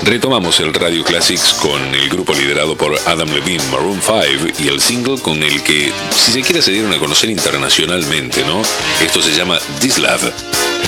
Retomamos el Radio Classics con el grupo liderado por Adam Levine, Maroon 5, y el single con el que, si se quiere, se dieron a conocer internacionalmente, ¿no? Esto se llama This Love.